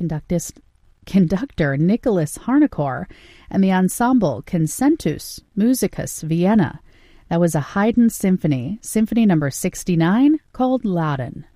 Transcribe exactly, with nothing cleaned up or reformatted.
conductist, conductor Nicholas Harnoncourt and the ensemble Concentus Musicus Vienna. That was a Haydn symphony, Symphony number sixty-nine, called Laden.